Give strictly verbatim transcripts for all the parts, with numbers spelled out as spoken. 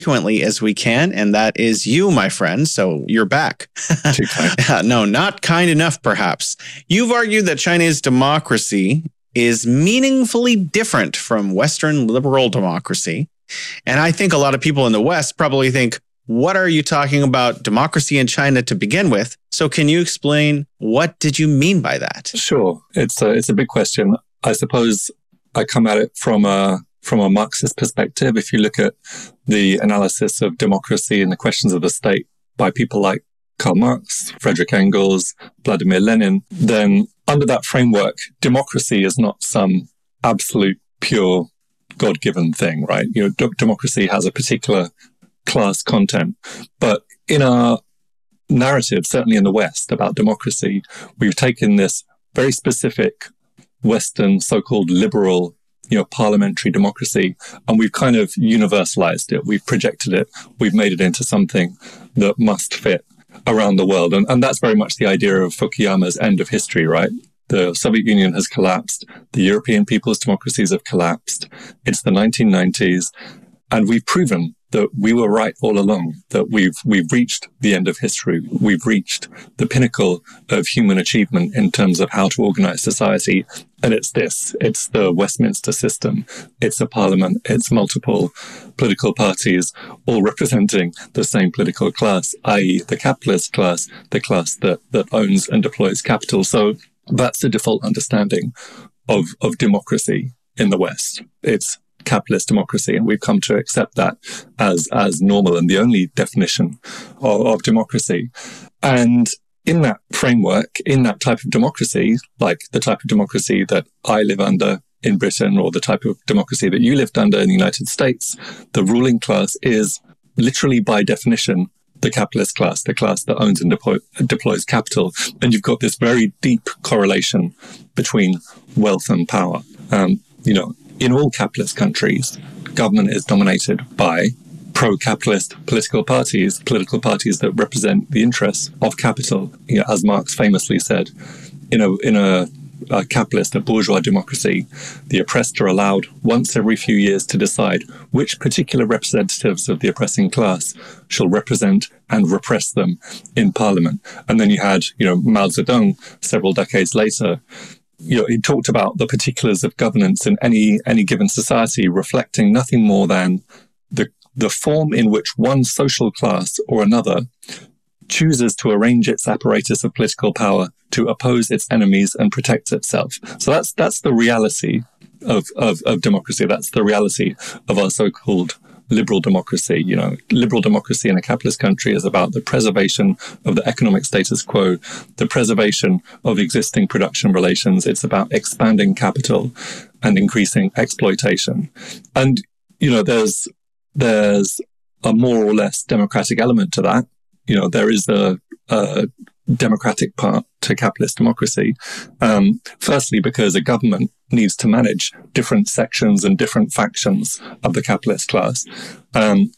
frequently as we can, and that is you, my friend. So you're back. Too kind. No, not kind enough, perhaps. You've argued that China's democracy is meaningfully different from Western liberal democracy. And I think a lot of people in the West probably think, what are you talking about democracy in China to begin with? So can you explain, what did you mean by that? Sure. It's a, it's a big question. I suppose I come at it from a From a Marxist perspective. If you look at the analysis of democracy and the questions of the state by people like Karl Marx, Friedrich Engels, Vladimir Lenin, then under that framework, democracy is not some absolute, pure, God-given thing, right? You know, d- democracy has a particular class content. But in our narrative, certainly in the West, about democracy, we've taken this very specific Western so-called liberal, you know, parliamentary democracy, and we've kind of universalized it. We've projected it. We've made it into something that must fit around the world. And, and that's very much the idea of Fukuyama's end of history, right? The Soviet Union has collapsed. The European people's democracies have collapsed. It's the nineteen nineties. And we've proven that we were right all along, that we've we've reached the end of history. We've reached the pinnacle of human achievement in terms of how to organize society. And it's this, it's the Westminster system. It's a parliament. It's multiple political parties, all representing the same political class, that is the capitalist class, the class that, that owns and deploys capital. So that's the default understanding of, of democracy in the West. It's capitalist democracy, and we've come to accept that as as normal and the only definition of, of democracy. And in that framework, in that type of democracy, like the type of democracy that I live under in Britain, or the type of democracy that you lived under in the United States, the ruling class is literally by definition the capitalist class, the class that owns and deploy, deploys capital. And you've got this very deep correlation between wealth and power. Um, you know, in all capitalist countries, government is dominated by pro-capitalist political parties, political parties that represent the interests of capital. You know, as Marx famously said, in a in a, a capitalist, a bourgeois democracy, the oppressed are allowed once every few years to decide which particular representatives of the oppressing class shall represent and repress them in parliament. And then you had, you know, Mao Zedong several decades later. You know, he talked about the particulars of governance in any any given society reflecting nothing more than the the form in which one social class or another chooses to arrange its apparatus of political power to oppose its enemies and protect itself. So that's that's the reality of, of, of democracy. That's the reality of our so-called liberal democracy. You know, liberal democracy in a capitalist country is about the preservation of the economic status quo, the preservation of existing production relations. It's about expanding capital and increasing exploitation. And, you know, there's there's a more or less democratic element to that. You know, there is a, a democratic part to capitalist democracy. Um, firstly, because a government needs to manage different sections and different factions of the capitalist class. Um,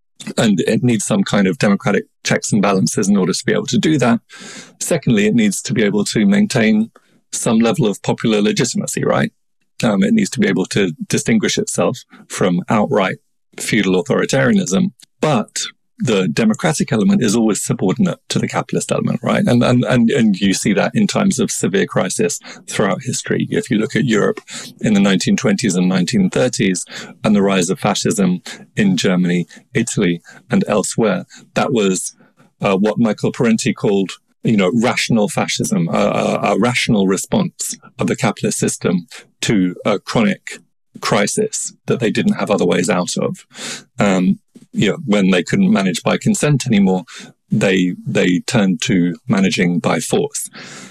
and it needs some kind of democratic checks and balances in order to be able to do that. Secondly, it needs to be able to maintain some level of popular legitimacy, right? Um, it needs to be able to distinguish itself from outright feudal authoritarianism. But the democratic element is always subordinate to the capitalist element, right? And, and and and you see that in times of severe crisis throughout history. If you look at Europe in the nineteen twenties and nineteen thirties and the rise of fascism in Germany, Italy, and elsewhere, that was uh, what Michael Parenti called, you know, rational fascism, a, a, a rational response of the capitalist system to a chronic crisis that they didn't have other ways out of. Um, you know, when they couldn't manage by consent anymore, they they turned to managing by force.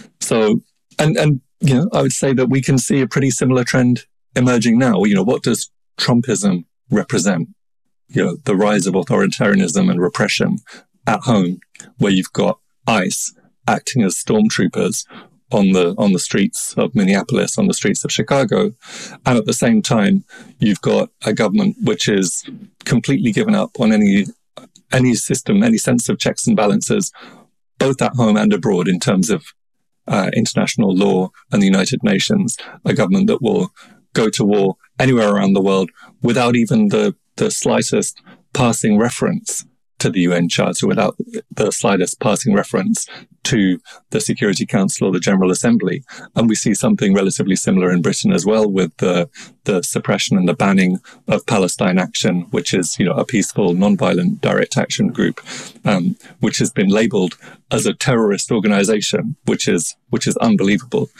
So, and and you know, I would say that we can see a pretty similar trend emerging now. You know, what does Trumpism represent? You know, the rise of authoritarianism and repression at home, where you've got ICE acting as stormtroopers on the on the streets of Minneapolis, on the streets of Chicago. And at the same time, you've got a government which is completely given up on any any system, any sense of checks and balances, both at home and abroad in terms of uh, international law and the United Nations, a government that will go to war anywhere around the world without even the, the slightest passing reference to the U N Charter, without the slightest passing reference to the Security Council or the General Assembly. And we see something relatively similar in Britain as well, with the the suppression and the banning of Palestine Action, which is, you know, a peaceful, non-violent direct action group, um, which has been labeled as a terrorist organization, which is which is unbelievable.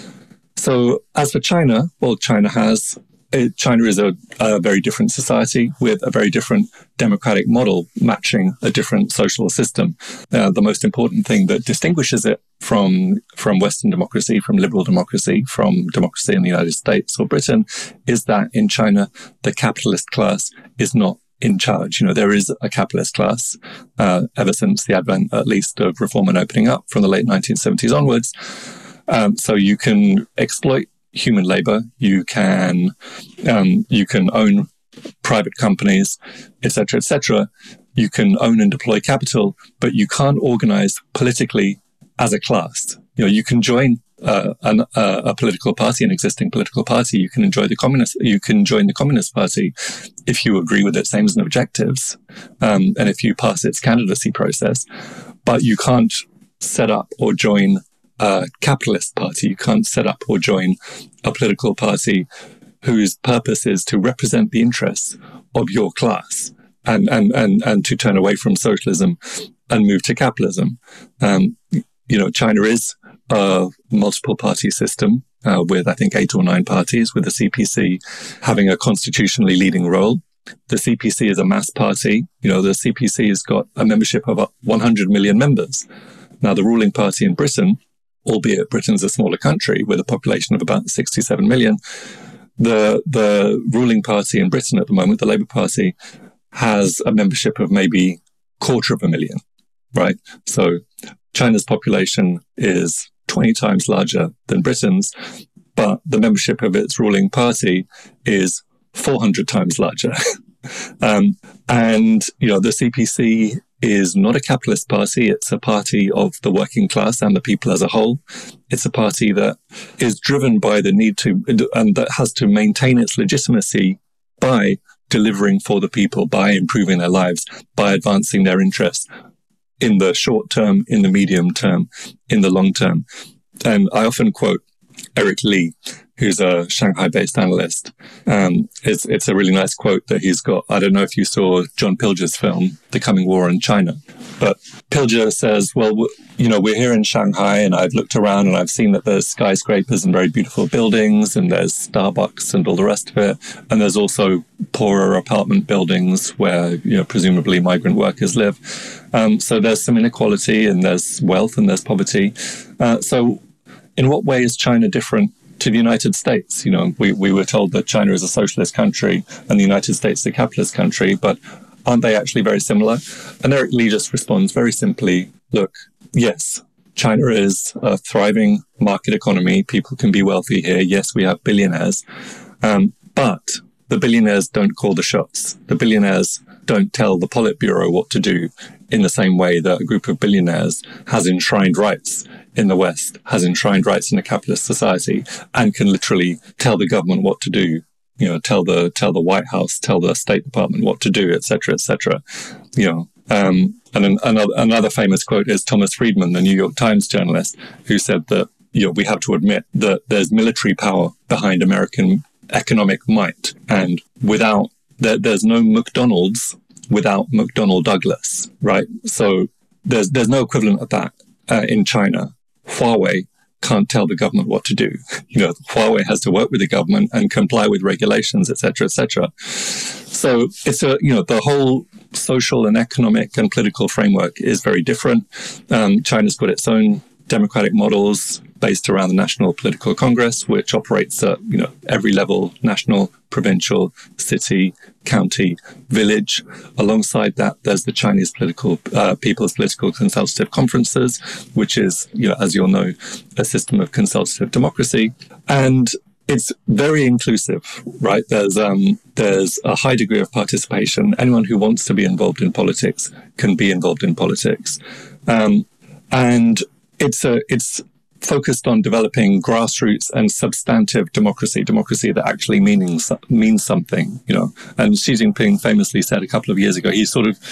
So as for China, well, China has China is a, a very different society with a very different democratic model matching a different social system. Uh, the most important thing that distinguishes it from, from Western democracy, from liberal democracy, from democracy in the United States or Britain, is that in China, the capitalist class is not in charge. You know, there is a capitalist class uh, ever since the advent, at least, of reform and opening up from the late nineteen seventies onwards. Um, so you can exploit human labor, you can um, you can own private companies, et cetera, et cetera. You can own and deploy capital, but you can't organize politically as a class. You know, you can join uh, an, uh, a political party, an existing political party. You can enjoy the communist. You can join the Communist Party if you agree with its aims and objectives, um, and if you pass its candidacy process. But you can't set up or join a capitalist party. You can't set up or join a political party whose purpose is to represent the interests of your class and and and, and to turn away from socialism and move to capitalism. Um, you know, China is a multiple party system uh, with, I think, eight or nine parties, with the C P C having a constitutionally leading role. The C P C is a mass party. You know, the C P C has got a membership of one hundred million members. Now, the ruling party in Britain, albeit Britain's a smaller country with a population of about sixty-seven million, the the ruling party in Britain at the moment, the Labour Party, has a membership of maybe quarter of a million, right? So China's population is twenty times larger than Britain's, but the membership of its ruling party is four hundred times larger. um, and, you know, the C P C is not a capitalist party. It's a party of the working class and the people as a whole. It's a party that is driven by the need to, and that has to maintain its legitimacy by delivering for the people, by improving their lives, by advancing their interests in the short term, in the medium term, in the long term. And I often quote Eric Lee, who's a Shanghai-based analyst. Um, it's, it's a really nice quote that he's got. I don't know if you saw John Pilger's film, The Coming War in China, but Pilger says, well, you know, we're here in Shanghai and I've looked around and I've seen that there's skyscrapers and very beautiful buildings and there's Starbucks and all the rest of it. And there's also poorer apartment buildings where, you know, presumably migrant workers live. Um, so there's some inequality and there's wealth and there's poverty. Uh, so in what way is China different to the United States? You know, we, we were told that China is a socialist country and the United States is a capitalist country, but aren't they actually very similar? And Eric Lee just responds very simply, look, yes, China is a thriving market economy. People can be wealthy here. Yes, we have billionaires. Um, but the billionaires don't call the shots. The billionaires don't tell the Politburo what to do in the same way that a group of billionaires has enshrined rights in the West, has enshrined rights in a capitalist society, and can literally tell the government what to do, you know, tell the tell the White House, tell the State Department what to do, et cetera, et cetera. You know, um, and an, another, another famous quote is Thomas Friedman, the New York Times journalist, who said that, you know, we have to admit that there's military power behind American economic might, and without there, there's no McDonald's without McDonnell Douglas, right? So there's there's no equivalent of that uh, in China. Huawei can't tell the government what to do. You know, Huawei has to work with the government and comply with regulations, et cetera, et cetera. So it's a, you know, the whole social and economic and political framework is very different. Um, China's got its own democratic models based around the National Political Congress, which operates at, you know, every level, national, provincial, city, county, village. Alongside that, there's the Chinese political uh, People's Political Consultative Conferences, which is, you know, as you'll know, a system of consultative democracy. And it's very inclusive, right? There's um, there's a high degree of participation. Anyone who wants to be involved in politics can be involved in politics. Um, and it's a it's focused on developing grassroots and substantive democracy, democracy that actually meaning, means something, you know. And Xi Jinping famously said a couple of years ago, he sort of